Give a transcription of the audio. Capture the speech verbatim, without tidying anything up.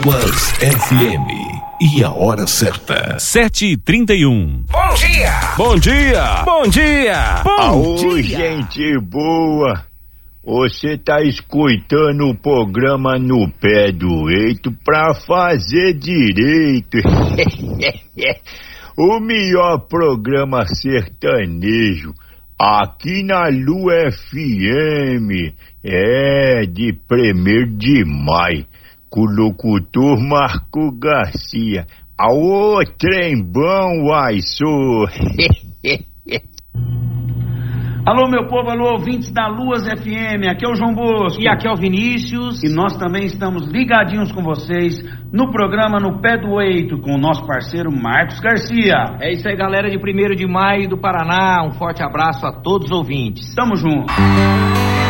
Luas F M. E a hora certa. sete e trinta e um. Bom dia! Bom dia! Bom dia! Bom Aô, dia! gente boa! Você tá escutando o programa No Pé do Eito pra fazer direito. O melhor programa sertanejo aqui na Lua F M. É, de primeiro de maio, com o locutor Marco Garcia. Aô, trem bom, uai, sou. Alô, meu povo, alô, ouvintes da Luas F M, aqui é o João Bosco. E aqui é o Vinícius. E nós também estamos ligadinhos com vocês no programa No Pé do Eito, com o nosso parceiro Marcos Garcia. É isso aí, galera de primeiro de maio do Paraná, um forte abraço a todos os ouvintes. Tamo junto.